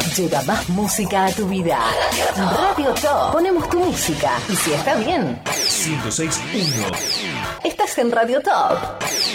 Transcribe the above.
Llega más música a tu vida. Radio Top. Ponemos tu música. Y si está bien, 106.1. estás en Radio Top.